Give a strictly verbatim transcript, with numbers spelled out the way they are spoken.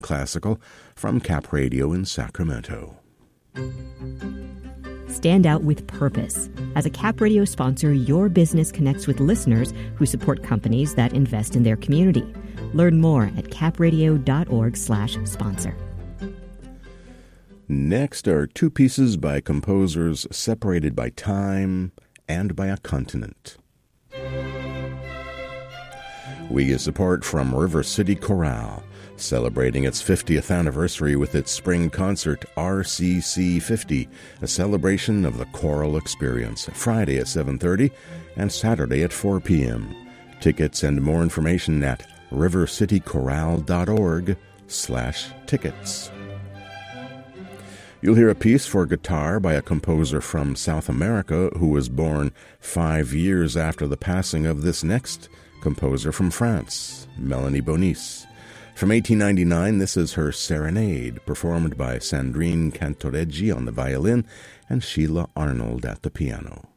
Classical from Cap Radio in Sacramento. Stand out with purpose. As a Cap Radio sponsor, your business connects with listeners who support companies that invest in their community. Learn more at capradio.org slash sponsor. Next are two pieces by composers separated by time and by a continent. We get support from River City Chorale, celebrating its fiftieth anniversary with its spring concert R C C fifty, a celebration of the choral experience, Friday at seven thirty and Saturday at four p.m. Tickets and more information at rivercitychorale.org slash tickets. You'll hear a piece for guitar by a composer from South America who was born five years after the passing of this next composer from France, Melanie Bonis. From eighteen ninety-nine, this is her Serenade, performed by Sandrine Cantoreggi on the violin and Sheila Arnold at the piano.